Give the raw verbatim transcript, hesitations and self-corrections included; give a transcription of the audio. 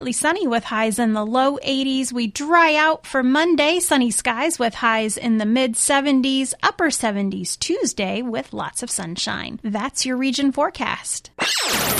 Sunny with highs in the low eighties. We dry out for Monday, sunny skies with highs in the mid seventies, upper seventies Tuesday with lots of sunshine. That's your region forecast.